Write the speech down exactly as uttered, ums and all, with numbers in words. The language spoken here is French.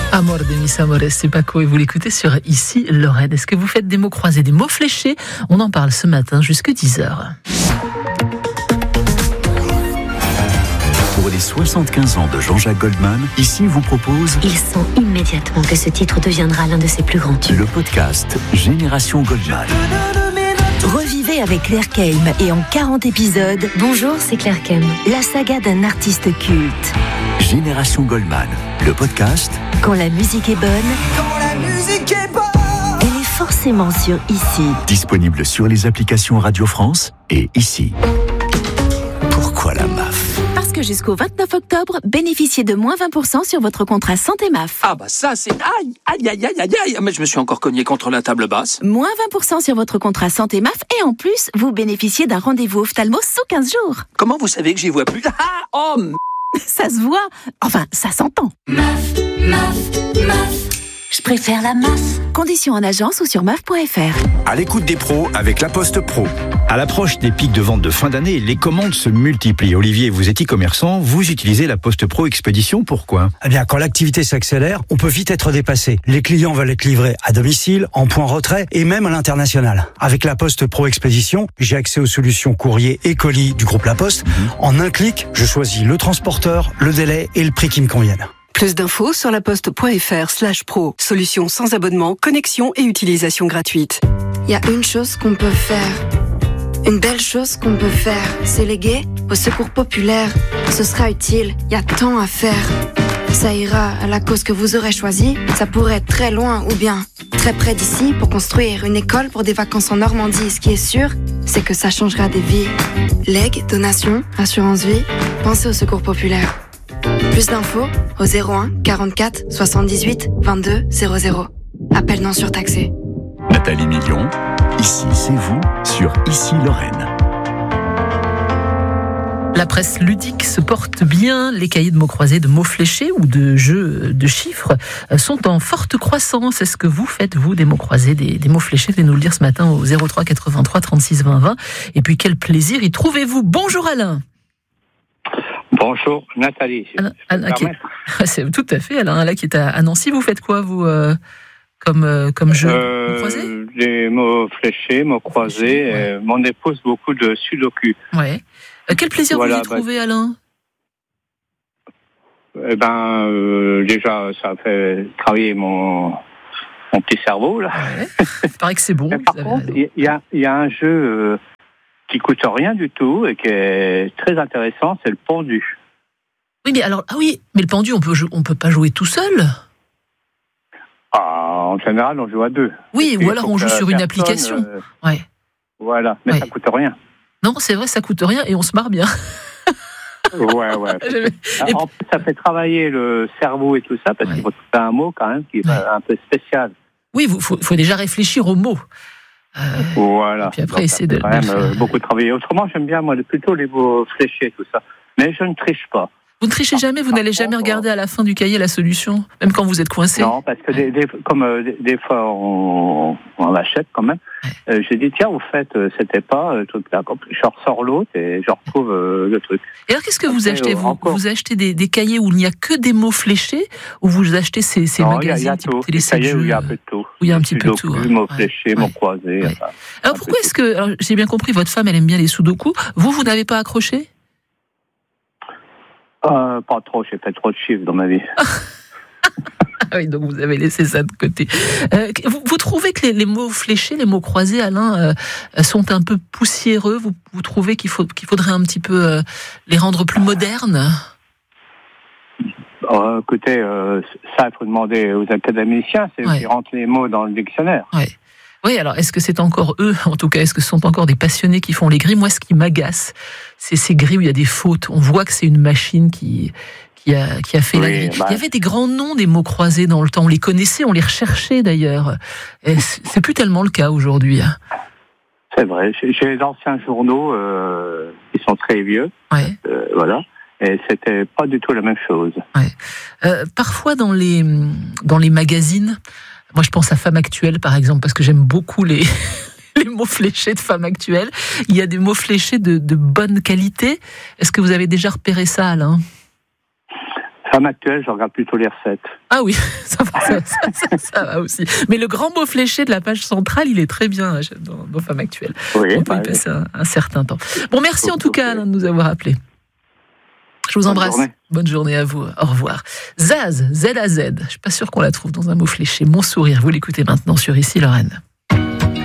Amor de mis amores, c'est Paco et vous l'écoutez sur Ici Lorraine. Est-ce que vous faites des mots croisés, des mots fléchés? On en parle ce matin jusqu'à dix heures. Pour les soixante-quinze ans de Jean-Jacques Goldman, ici vous propose... Il sent immédiatement que ce titre deviendra l'un de ses plus grands tubes. Le podcast Génération Goldman. Revivez avec Claire Keim et en quarante épisodes. Bonjour, c'est Claire Keim. La saga d'un artiste culte. Génération Goldman, le podcast. Quand la musique est bonne, Quand la musique est bonne, elle est forcément sur Ici. Disponible sur les applications Radio France et Ici. Pourquoi la M A F? Parce que jusqu'au vingt-neuf octobre, bénéficiez de moins vingt pour cent sur votre contrat santé M A F. Ah bah ça c'est... Aïe, aïe, aïe, aïe, aïe, aïe. Mais je me suis encore cogné contre la table basse. Moins vingt pour cent sur votre contrat santé M A F et en plus, vous bénéficiez d'un rendez-vous ophtalmo sous quinze jours. Comment vous savez que j'y vois plus? Ah, oh, m... Ça se voit. Enfin, ça s'entend. M A F, M A F, M A F. Je préfère la M A F. Conditions en agence ou sur M A F point F R. À l'écoute des pros avec La Poste Pro. À l'approche des pics de vente de fin d'année, les commandes se multiplient. Olivier, vous êtes e-commerçant, vous utilisez La Poste Pro Expédition, pourquoi? Eh bien, quand l'activité s'accélère, on peut vite être dépassé. Les clients veulent être livrés à domicile, en point retrait et même à l'international. Avec La Poste Pro Expédition, j'ai accès aux solutions courrier et colis du groupe La Poste. Mmh. En un clic, je choisis le transporteur, le délai et le prix qui me conviennent. Plus d'infos sur laposte.fr slash pro. Solution sans abonnement, connexion et utilisation gratuite. Il y a une chose qu'on peut faire. Une belle chose qu'on peut faire. C'est léguer au secours populaire. Ce sera utile, il y a tant à faire. Ça ira à la cause que vous aurez choisie. Ça pourrait être très loin ou bien très près d'ici pour construire une école pour des vacances en Normandie. Ce qui est sûr, c'est que ça changera des vies. Legs, donations, assurance vie, pensez au secours populaire. Plus d'infos au zéro un quarante-quatre soixante-dix-huit vingt-deux zéro zéro. Appel non surtaxé. Nathalie Million, ici c'est vous sur Ici Lorraine. La presse ludique se porte bien. Les cahiers de mots croisés, de mots fléchés ou de jeux de chiffres sont en forte croissance. Est-ce que vous faites, vous, des mots croisés, des, des mots fléchés? Venez nous le dire ce matin au zéro trois quatre-vingt-trois trente-six vingt vingt. Et puis, quel plaisir y trouvez-vous? Bonjour Alain. Bonjour Nathalie. Alain, Alain qui est... C'est tout à fait Alain, Alain qui est à Nancy. Vous faites quoi, vous, euh, comme, euh, comme jeu euh, mots croisés? Des mots fléchés, mots croisés. Ouais. Euh, mon épouse, beaucoup de sudoku. Ouais. Euh, quel plaisir voilà, vous y trouvez, bah, Alain? Eh ben, euh, déjà, ça fait travailler mon, mon petit cerveau, là. Ouais. Il paraît que c'est bon. Par contre, il y, y, y a un jeu euh, qui coûte rien du tout et qui est très intéressant, c'est le pendu. Oui, mais alors, ah oui, mais le pendu, on peut, on peut pas jouer tout seul? Ah, en général, on joue à deux. Oui, ou alors on joue sur une application. Euh, ouais. Voilà, mais ouais. Ça coûte rien. Non, c'est vrai, ça coûte rien et on se marre bien. Ouais, ouais. Et en plus, ça fait travailler le cerveau et tout ça, parce ouais. qu'il faut trouver un mot quand même qui est ouais. un peu spécial. Oui, il faut, faut déjà réfléchir aux mots. Euh, voilà. Et puis après, donc, essayer de, quand même, de faire... euh, beaucoup travailler. Autrement, j'aime bien, moi, plutôt les mots fléchés, tout ça. Mais je ne triche pas. Vous ne trichez jamais, vous n'allez jamais regarder à la fin du cahier la solution, même quand vous êtes coincé? Non, parce que des, des, comme euh, des, des fois on, on l'achète quand même, euh, j'ai dit tiens, au fait, euh, c'était pas le truc là. Je ressors l'autre et je retrouve euh, le truc. Et alors qu'est-ce que vous Après, achetez euh, vous, encore... vous achetez des, des cahiers où il n'y a que des mots fléchés, ou vous achetez ces, ces non, magazines y a, y a tout. Des cahiers où il y a un peu de tout. Où il y a un petit peu de tout. Hein. Mots fléchés, ouais. mots croisés. Ouais. Enfin, alors pourquoi est-ce que, alors, j'ai bien compris, votre femme elle aime bien les sudoku. Vous, vous n'avez pas accroché? Euh, pas trop, j'ai fait trop de chiffres dans ma vie. Ah oui, donc vous avez laissé ça de côté. Euh, vous, vous trouvez que les, les mots fléchés, les mots croisés, Alain, euh, sont un peu poussiéreux? Vous, vous trouvez qu'il, faut, qu'il faudrait un petit peu euh, les rendre plus modernes? euh, Écoutez, euh, ça, il faut demander aux académiciens, c'est ouais. qui rentrent les mots dans le dictionnaire. Ouais. Oui, alors est-ce que c'est encore eux, en tout cas, est-ce que ce sont encore des passionnés qui font les grilles? Moi, ce qui m'agace, c'est ces grilles où il y a des fautes. On voit que c'est une machine qui, qui, a, qui a fait oui, la grille. Bah... Il y avait des grands noms des mots croisés dans le temps. On les connaissait, on les recherchait d'ailleurs. Et c'est plus tellement le cas aujourd'hui. C'est vrai. J'ai les anciens journaux euh, qui sont très vieux. Ouais. Euh, voilà. Et c'était pas du tout la même chose. Ouais. Euh, parfois, dans les, dans les magazines, moi, je pense à Femme Actuelle, par exemple, parce que j'aime beaucoup les, les mots fléchés de Femme Actuelle. Il y a des mots fléchés de, de bonne qualité. Est-ce que vous avez déjà repéré ça, Alain? Femme actuelle, je regarde plutôt les recettes. Ah oui, ça va, ça, ça, ça, ça va aussi. Mais le grand mot fléché de la page centrale, il est très bien dans, dans Femme actuelle. Oui, On peut bah, y passer un, un certain temps. Bon, merci en tout cas, Alain, de nous avoir appelés. Je vous embrasse. Bonne journée. Bonne journée à vous. Au revoir. Zaz, Z A Z. Je suis pas sûre qu'on la trouve dans un mot fléché. Mon sourire. Vous l'écoutez maintenant sur Ici Lorraine.